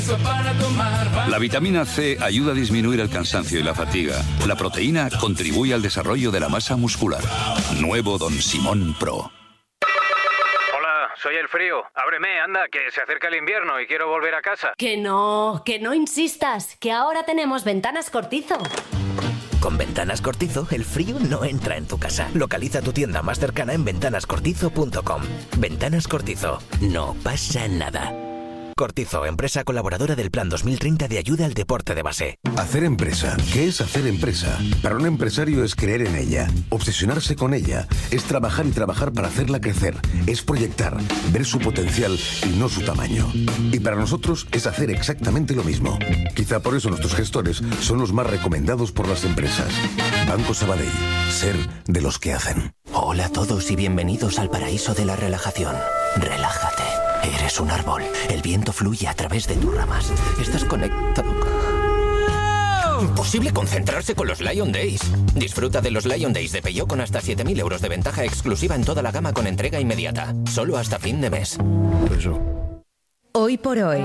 La vitamina C ayuda a disminuir el cansancio y la fatiga. La proteína contribuye al desarrollo de la masa muscular. Nuevo Don Simón Pro. Soy el frío. Ábreme, anda, que se acerca el invierno y quiero volver a casa. Que no insistas, que ahora tenemos Ventanas Cortizo. Con Ventanas Cortizo, el frío no entra en tu casa. Localiza tu tienda más cercana en ventanascortizo.com. Ventanas Cortizo. No pasa nada. Cortizo, empresa colaboradora del Plan 2030 de ayuda al deporte de base. Hacer empresa. ¿Qué es hacer empresa? Para un empresario es creer en ella, obsesionarse con ella, es trabajar y trabajar para hacerla crecer, es proyectar, ver su potencial y no su tamaño. Y para nosotros es hacer exactamente lo mismo. Quizá por eso nuestros gestores son los más recomendados por las empresas. Banco Sabadell. Ser de los que hacen. Hola a todos y bienvenidos al paraíso de la relajación. Relájate. Eres un árbol. El viento fluye a través de tus ramas. Estás conectado. Imposible concentrarse con los Lion Days. Disfruta de los Lion Days de Peugeot con hasta 7.000 euros de ventaja exclusiva en toda la gama con entrega inmediata. Solo hasta fin de mes. Hoy por hoy.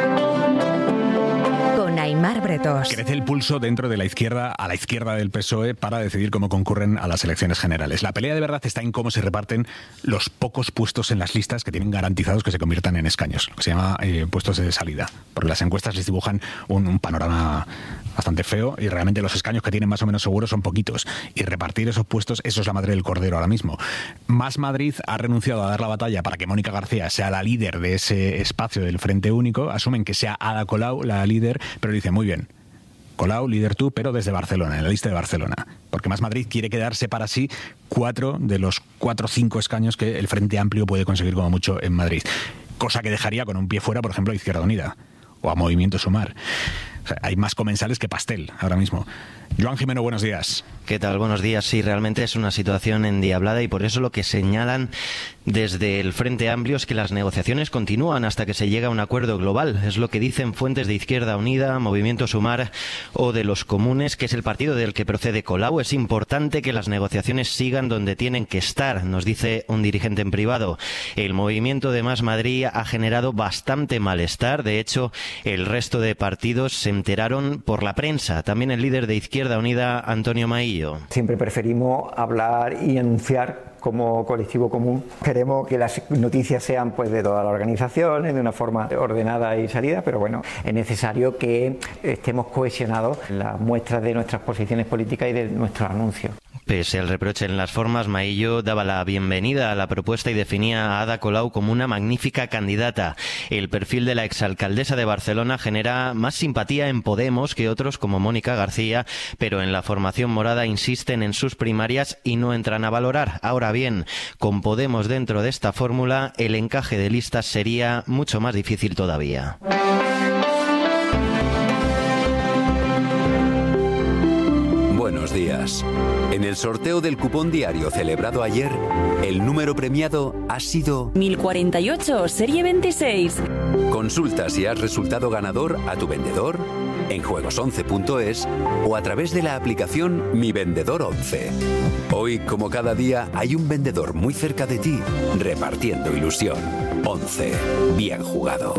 Con Aimar Bretos. Crece el pulso dentro de la izquierda, a la izquierda del PSOE, para decidir cómo concurren a las elecciones generales. La pelea de verdad está en cómo se reparten los pocos puestos en las listas que tienen garantizados que se conviertan en escaños, lo que se llama puestos de salida, porque las encuestas les dibujan un panorama bastante feo y realmente los escaños que tienen más o menos seguros son poquitos, y repartir esos puestos, eso es la madre del cordero ahora mismo. Más Madrid ha renunciado a dar la batalla para que Mónica García sea la líder de ese espacio del Frente Único. Asumen que sea Ada Colau la líder, pero dicen, muy bien, Colau, líder tú, pero desde Barcelona, en la lista de Barcelona. Porque Más Madrid quiere quedarse para sí 4 de los 4 o 5 escaños que el Frente Amplio puede conseguir como mucho en Madrid. Cosa que dejaría con un pie fuera, por ejemplo, a Izquierda Unida o a Movimiento Sumar. O sea, hay más comensales que pastel ahora mismo. Joan Jimeno, buenos días. ¿Qué tal? Buenos días. Sí, realmente es una situación endiablada y por eso lo que señalan desde el Frente Amplio es que las negociaciones continúan hasta que se llegue a un acuerdo global. Es lo que dicen fuentes de Izquierda Unida, Movimiento Sumar o de los Comunes, que es el partido del que procede Colau. Es importante que las negociaciones sigan donde tienen que estar, nos dice un dirigente en privado. El movimiento de Más Madrid ha generado bastante malestar. De hecho, el resto de partidos se enteraron por la prensa. También el líder de Izquierda Unida, Antonio Maillo. Siempre preferimos hablar y anunciar como colectivo común. Queremos que las noticias sean pues de todas las organizaciones, de una forma ordenada y salida, pero bueno, es necesario que estemos cohesionados en las muestras de nuestras posiciones políticas y de nuestros anuncios. Pese al reproche en las formas, Maillo daba la bienvenida a la propuesta y definía a Ada Colau como una magnífica candidata. El perfil de la exalcaldesa de Barcelona genera más simpatía en Podemos que otros como Mónica García, pero en la formación morada insisten en sus primarias y no entran a valorar. Ahora bien, con Podemos dentro de esta fórmula, el encaje de listas sería mucho más difícil todavía. Buenos días. En el sorteo del cupón diario celebrado ayer, el número premiado ha sido 1048, serie 26. Consulta si has resultado ganador a tu vendedor, en juegos11.es o a través de la aplicación Mi Vendedor 11. Hoy, como cada día, hay un vendedor muy cerca de ti, repartiendo ilusión. 11. Bien jugado.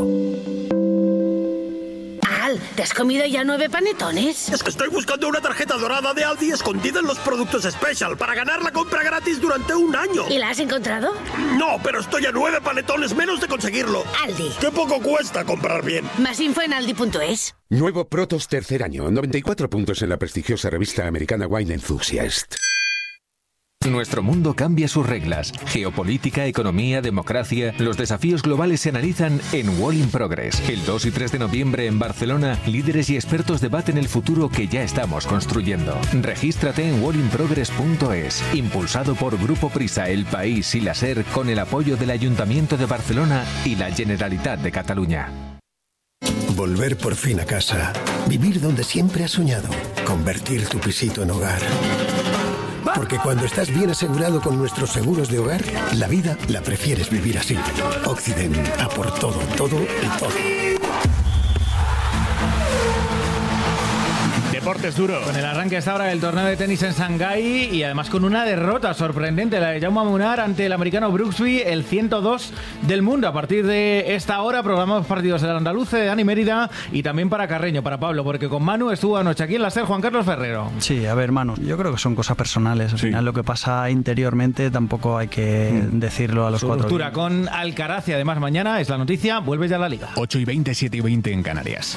¿Te has comido ya 9 panetones? Es que estoy buscando una tarjeta dorada de Aldi escondida en los productos Special para ganar la compra gratis durante un año. ¿Y la has encontrado? No, pero estoy a 9 panetones menos de conseguirlo. Aldi. ¡Qué poco cuesta comprar bien! Más info en aldi.es. Nuevo Protos tercer año, 94 puntos en la prestigiosa revista americana Wine Enthusiast. Nuestro mundo cambia sus reglas. Geopolítica, economía, democracia. Los desafíos globales se analizan en World in Progress. El 2 y 3 de noviembre en Barcelona, líderes y expertos debaten el futuro que ya estamos construyendo. Regístrate en worldinprogress.es. Impulsado por Grupo Prisa, El País y la SER, con el apoyo del Ayuntamiento de Barcelona y la Generalitat de Cataluña. Volver por fin a casa. Vivir donde siempre has soñado. Convertir tu pisito en hogar. Porque cuando estás bien asegurado con nuestros seguros de hogar, la vida la prefieres vivir así. Occident, a por todo, todo y todo. siempre es duro. Con el arranque hasta ahora del torneo de tenis en Shanghái y además con una derrota sorprendente, la de Jaume Munar ante el americano Brooksby, el 102 del mundo. A partir de esta hora programamos partidos del andaluz, de Dani Mérida y también para Carreño, para Pablo, porque con Manu estuvo anoche aquí en la SER Juan Carlos Ferrero. Sí, a ver, Manu, yo creo que son cosas personales. Al final lo que pasa interiormente tampoco hay que decirlo a los cuatro. Ruptura con Alcaraz y además mañana es la noticia, vuelve ya a la Liga. 8:20, 7:20 en Canarias.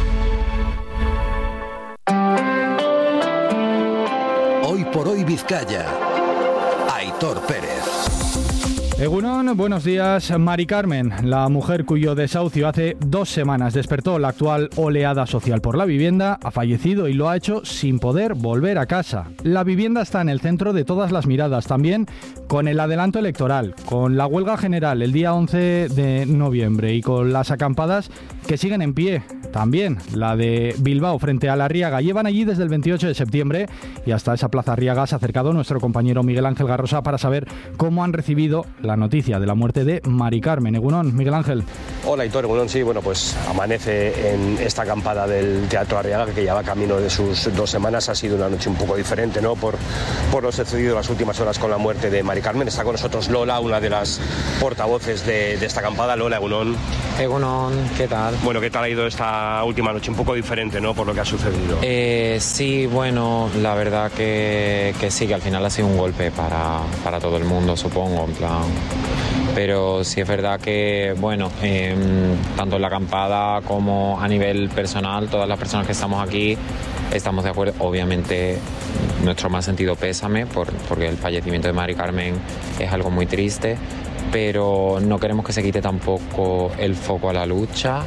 Hoy por hoy Vizcaya. Aitor Pérez. Egunon, buenos días. Mari Carmen, la mujer cuyo desahucio hace 2 semanas despertó la actual oleada social por la vivienda, ha fallecido y lo ha hecho sin poder volver a casa. La vivienda está en el centro de todas las miradas, también con el adelanto electoral, con la huelga general el día 11 de noviembre y con las acampadas que siguen en pie. También la de Bilbao frente a la Arriaga. Llevan allí desde el 28 de septiembre y hasta esa plaza Arriaga se ha acercado nuestro compañero Miguel Ángel Garrosa para saber cómo han recibido la noticia de la muerte de Mari Carmen. Egunon, Miguel Ángel. Hola, Aitor. Egunon, sí, bueno, pues amanece en esta acampada del Teatro Arriaga, que ya va camino de sus 2 semanas. Ha sido una noche un poco diferente, ¿no? Por lo sucedido en las últimas horas con la muerte de Mari Carmen. Está con nosotros Lola, una de las portavoces de esta acampada. Lola, Egunon. Egunon, ¿qué tal? Bueno, ¿qué tal ha ido esta última noche? Un poco diferente, ¿no? Por lo que ha sucedido. Sí, bueno, la verdad que sí, que al final ha sido un golpe para todo el mundo, supongo, en plan. Pero sí es verdad que, bueno, tanto en la acampada como a nivel personal, todas las personas que estamos aquí estamos de acuerdo. Obviamente, nuestro más sentido pésame porque el fallecimiento de Mari Carmen es algo muy triste, pero no queremos que se quite tampoco el foco a la lucha.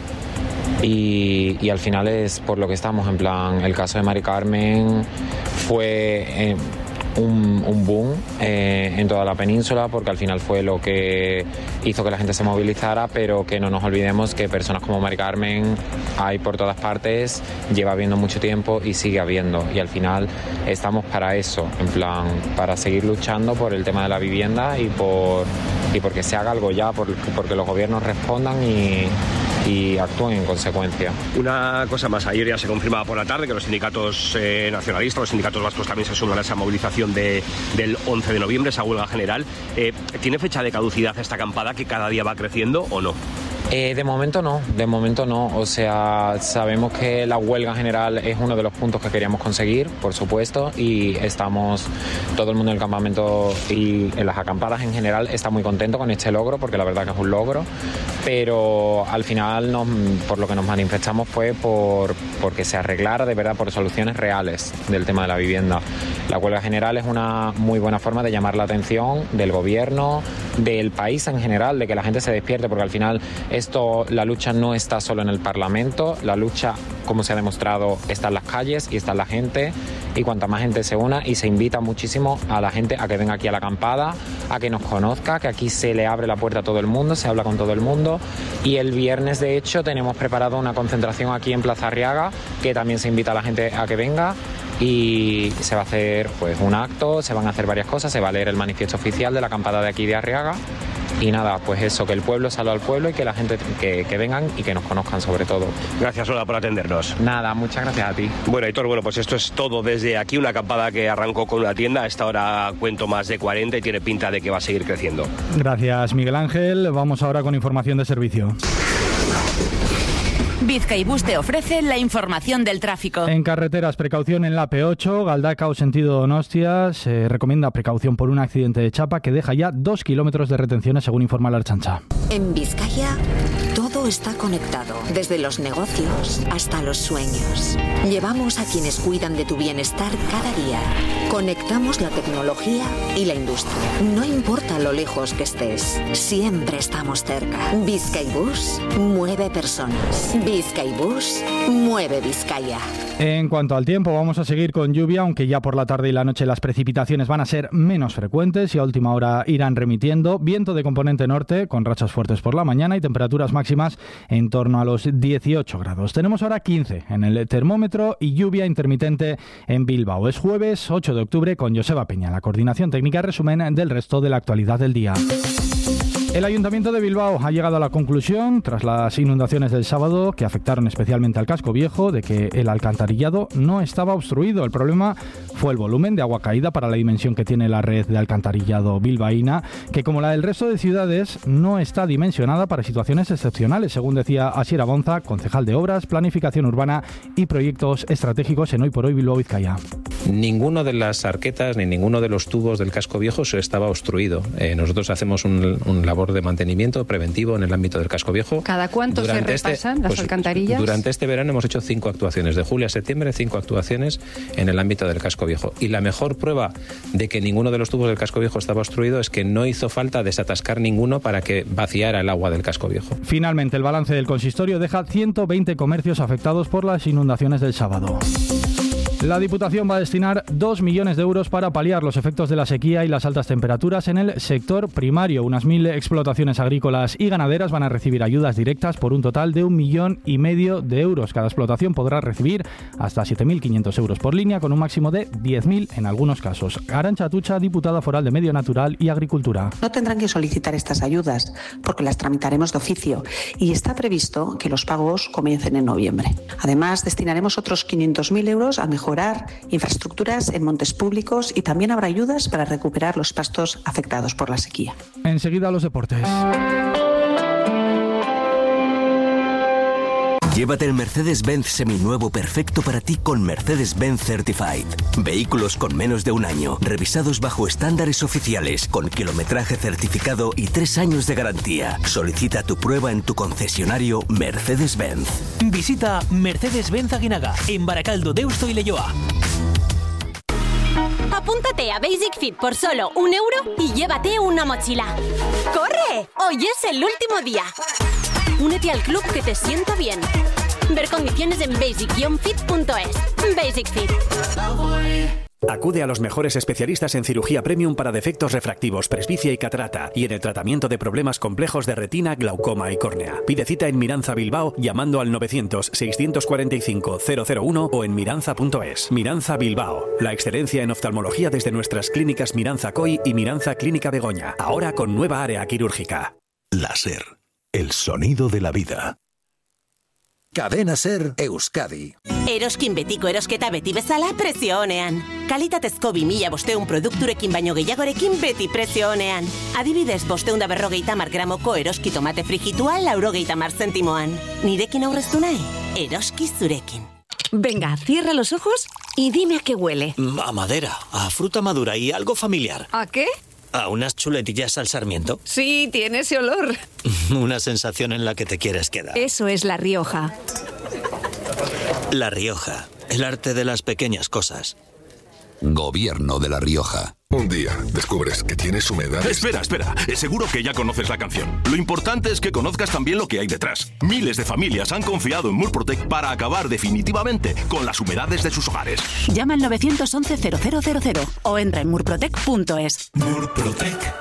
Y al final es por lo que estamos, en plan, el caso de Mari Carmen fue un boom en toda la península, porque al final fue lo que hizo que la gente se movilizara, pero que no nos olvidemos que personas como Mari Carmen hay por todas partes, lleva habiendo mucho tiempo y sigue habiendo, y al final estamos para eso, en plan, para seguir luchando por el tema de la vivienda y porque se haga algo ya, porque los gobiernos respondan y actúen en consecuencia. Una cosa más, ayer ya se confirmaba por la tarde que los sindicatos nacionalistas, los sindicatos vascos también se suman a esa movilización del 11 de noviembre, esa huelga general. ¿Tiene fecha de caducidad esta acampada que cada día va creciendo o no? De momento no, o sea, sabemos que la huelga general es uno de los puntos que queríamos conseguir, por supuesto, y estamos, todo el mundo en el campamento y en las acampadas en general está muy contento con este logro, porque la verdad que es un logro, pero al final por lo que nos manifestamos fue porque se arreglara de verdad, por soluciones reales del tema de la vivienda. La huelga general es una muy buena forma de llamar la atención del gobierno, del país en general, de que la gente se despierte, porque al final la lucha no está solo en el Parlamento, la lucha, como se ha demostrado, está en las calles y está en la gente, y cuanta más gente se una, y se invita muchísimo a la gente a que venga aquí a la acampada, a que nos conozca, que aquí se le abre la puerta a todo el mundo, se habla con todo el mundo, y el viernes de hecho tenemos preparado una concentración aquí en Plaza Arriaga, que también se invita a la gente a que venga, y se va a hacer pues un acto, se van a hacer varias cosas, se va a leer el manifiesto oficial de la acampada de aquí de Arriaga. Y nada, pues eso, que el pueblo salga al pueblo y que la gente que vengan y que nos conozcan sobre todo. Gracias, Lola, por atendernos. Nada, muchas gracias a ti. Bueno, Aitor, pues esto es todo desde aquí, una acampada que arrancó con una tienda, a esta hora cuento más de 40 y tiene pinta de que va a seguir creciendo. Gracias, Miguel Ángel. Vamos ahora con información de servicio. Bizkaibus te ofrece la información del tráfico. En carreteras, precaución en la P8, Galdakao sentido Donostia. Se recomienda precaución por un accidente de chapa que deja ya 2 kilómetros de retenciones, según informa la Ertzaintza. En Vizcaya, todo está conectado, desde los negocios hasta los sueños. Llevamos a quienes cuidan de tu bienestar cada día. Conectamos la tecnología y la industria. No importa lo lejos que estés, siempre estamos cerca. Bizkaibus mueve personas. Bizkaibus mueve Vizcaya. En cuanto al tiempo, vamos a seguir con lluvia, aunque ya por la tarde y la noche las precipitaciones van a ser menos frecuentes y a última hora irán remitiendo. Viento de componente norte, con rachas fuertes por la mañana y temperaturas máximas en torno a los 18 grados. Tenemos ahora 15 en el termómetro y lluvia intermitente en Bilbao. Es jueves 8 de octubre con Joseba Peña, la coordinación técnica, resumen del resto de la actualidad del día. El Ayuntamiento de Bilbao ha llegado a la conclusión, tras las inundaciones del sábado, que afectaron especialmente al casco viejo, de que el alcantarillado no estaba obstruido. El problema fue el volumen de agua caída para la dimensión que tiene la red de alcantarillado bilbaína, que como la del resto de ciudades no está dimensionada para situaciones excepcionales, según decía Asier Abonza, concejal de Obras, Planificación Urbana y Proyectos Estratégicos en Hoy por Hoy Bilbao Vizcaya. Ninguno de las arquetas ni ninguno de los tubos del casco viejo se estaba obstruido. Nosotros hacemos un labor de mantenimiento preventivo en el ámbito del casco viejo. ¿Cada cuánto se repasan las alcantarillas? Durante este verano hemos hecho 5 actuaciones, de julio a septiembre 5 actuaciones en el ámbito del casco viejo. Y la mejor prueba de que ninguno de los tubos del casco viejo estaba obstruido es que no hizo falta desatascar ninguno para que vaciara el agua del casco viejo. Finalmente, el balance del consistorio deja 120 comercios afectados por las inundaciones del sábado. La Diputación va a destinar 2 millones de euros para paliar los efectos de la sequía y las altas temperaturas en el sector primario. Unas 1.000 explotaciones agrícolas y ganaderas van a recibir ayudas directas por un total de 1,5 millones de euros. Cada explotación podrá recibir hasta 7.500 euros por línea, con un máximo de 10.000 en algunos casos. Arantxa Atutxa, diputada foral de Medio Natural y Agricultura. No tendrán que solicitar estas ayudas porque las tramitaremos de oficio y está previsto que los pagos comiencen en noviembre. Además, destinaremos otros 500.000 euros a mejorar infraestructuras en montes públicos y también habrá ayudas para recuperar los pastos afectados por la sequía. Enseguida los deportes. Llévate el Mercedes-Benz seminuevo perfecto para ti con Mercedes-Benz Certified. Vehículos con menos de un año, revisados bajo estándares oficiales, con kilometraje certificado y 3 años de garantía. Solicita tu prueba en tu concesionario Mercedes-Benz. Visita Mercedes-Benz Aguinaga, en Baracaldo, Deusto y Leioa. Apúntate a Basic Fit por solo €1 y llévate una mochila. ¡Corre! Hoy es el último día. Únete al club que te sienta bien. Ver condiciones en basic-fit.es. Basic Fit. Acude a los mejores especialistas en cirugía premium para defectos refractivos, presbicia y catarata, y en el tratamiento de problemas complejos de retina, glaucoma y córnea. Pide cita en Miranza Bilbao llamando al 900-645-001 o en miranza.es. Miranza Bilbao, la excelencia en oftalmología desde nuestras clínicas Miranza COI y Miranza Clínica Begoña, ahora con nueva área quirúrgica. Láser, el sonido de la vida. Cadena Ser Euskadi. Eroskin betiko erosketa beti bezala prezio onean. Kalitatezko 2005 produkturekin baino gehiagorekin beti prezio onean. Adibidez, 550 gramoko eroski tomate frijitua 90 zentimoan. Nirekin aurreztu nahi? Eroski zurekin. Venga, cierra los ojos y dime a qué huele. A madera, a fruta madura y algo familiar. ¿A qué? A unas chuletillas al sarmiento. Sí, tiene ese olor. Una sensación en la que te quieres quedar. Eso es La Rioja. La Rioja, el arte de las pequeñas cosas. Gobierno de La Rioja. Un día descubres que tienes humedad. Espera. Seguro que ya conoces la canción. Lo importante es que conozcas también lo que hay detrás. Miles de familias han confiado en Murprotec para acabar definitivamente con las humedades de sus hogares. Llama al 911-0000 o entra en murprotec.es. Murprotec.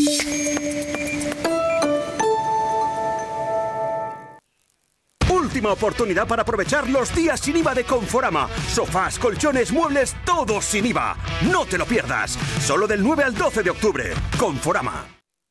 Última oportunidad para aprovechar los días sin IVA de Conforama. Sofás, colchones, muebles, todos sin IVA. No te lo pierdas. Solo del 9 al 12 de octubre. Conforama.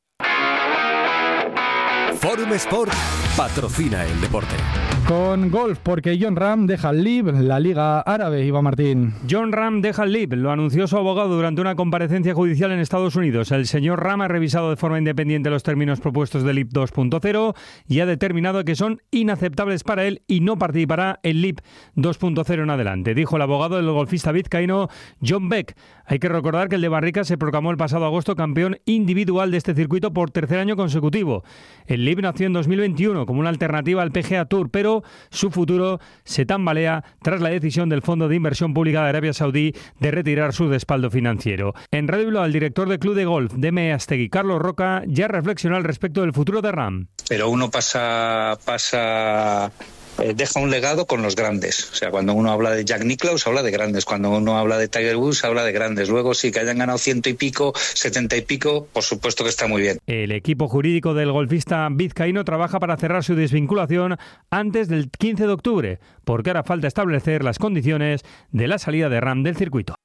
Forum Sport patrocina el deporte. Con golf, porque Jon Rahm deja el LIV, la Liga Árabe. Iván Martín. Jon Rahm deja el LIV, lo anunció su abogado durante una comparecencia judicial en Estados Unidos. El señor Rahm ha revisado de forma independiente los términos propuestos del LIV 2.0 y ha determinado que son inaceptables para él y no participará en LIV 2.0 en adelante, dijo el abogado del golfista vizcaíno John Beck. Hay que recordar que el de Barricas se proclamó el pasado agosto campeón individual de este circuito por tercer año consecutivo. El LIV nació en 2021 como una alternativa al PGA Tour, pero su futuro se tambalea tras la decisión del Fondo de Inversión Pública de Arabia Saudí de retirar su respaldo financiero. En Radio Bilbao, el director del Club de Golf de Meaztegui, Carlos Roca, ya reflexionó al respecto del futuro de Rahm. Pero uno deja un legado con los grandes. O sea, cuando uno habla de Jack Nicklaus, habla de grandes. Cuando uno habla de Tiger Woods, habla de grandes. Luego sí, que hayan ganado 100 y pico, 70 y pico, por supuesto que está muy bien. El equipo jurídico del golfista vizcaíno trabaja para cerrar su desvinculación antes del 15 de octubre, porque hará falta establecer las condiciones de la salida de Rahm del circuito.